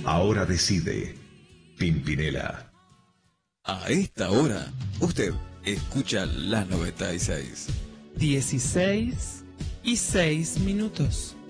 Ahora decide Pimpinela. A esta hora, usted escucha la 96. 16:06.